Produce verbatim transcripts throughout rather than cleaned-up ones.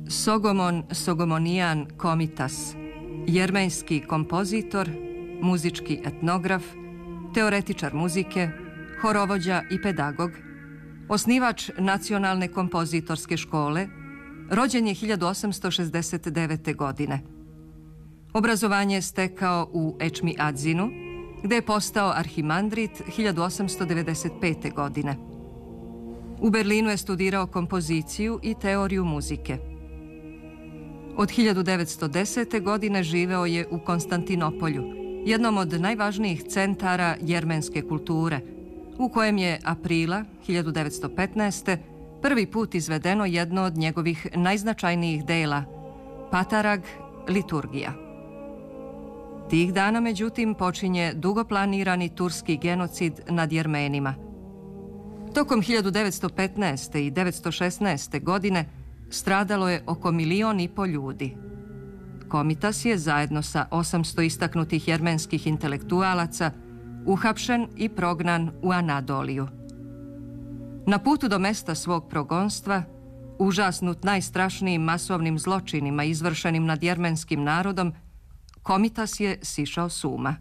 Sogomon Sogomonijan Komitas, jermenski kompozitor, muzički etnograf, teoretičar muzike, horovođa i pedagog, osnivač Nacionalne kompozitorske škole, rođen je hiljadu osamsto šezdeset devete. godine. Obrazovanje je stekao u Ečmi Adzinu, gde je postao arhimandrit hiljadu osamsto devedeset pete. godine. U Berlinu je studirao kompoziciju i teoriju muzike. Od hiljadu devetsto desete. godine živeo je u Konstantinopolju, jednom od najvažnijih centara jermenske kulture, u kojem je aprila hiljadu devetsto petnaeste. prvi put izvedeno jedno od njegovih najznačajnijih dela, Patarag, liturgija. Tih dana, međutim, počinje dugo planirani turski genocid nad Jermenima. Tokom hiljadu devetsto petnaeste. i devetsto šesnaeste. godine stradalo je oko milion i po ljudi. Komitas je zajedno sa osamsto istaknutih jermenskih intelektualaca uhapšen i prognan u Anadoliju. Na putu do mesta svog progonstva, užasnut najstrašnijim masovnim zločinima izvršenim nad jermenskim narodom, Komitas je sišao s uma.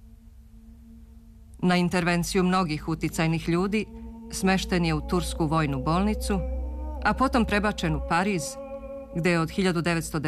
Na intervenciju mnogih uticajnih ljudi smešten je u tursku vojnu bolnicu, a potom prebačen u Pariz, gde je od hiljadu devetsto